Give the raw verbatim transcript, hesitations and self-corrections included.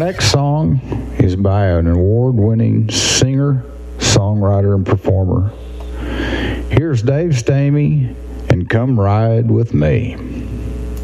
next song is by an award-winning singer, songwriter, and performer. Here's Dave Stamey and Come Ride With Me.